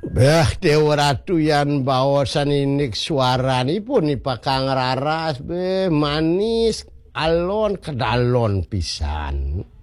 Beh, Dewa Ratu yan bawasan inik suaranipun ipakang raras be manis alon kedalon pisan.